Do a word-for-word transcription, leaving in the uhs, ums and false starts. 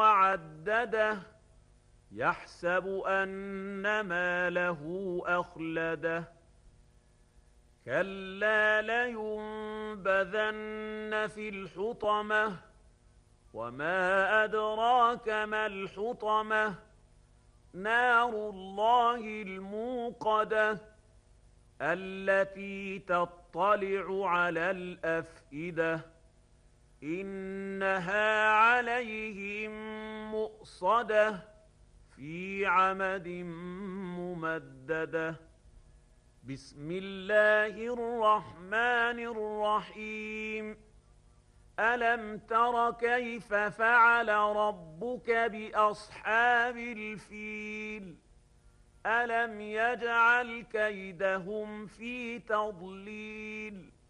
وعدده يحسب أن ماله أخلده كلا لينبذن في الحطمة وما أدراك ما الحطمة نار الله الموقدة التي تطلع على الأفئدة إنها عليهم مؤصدة في عمد ممددة بسم الله الرحمن الرحيم ألم تر كيف فعل ربك بأصحاب الفيل ألم يجعل كيدهم في تضليل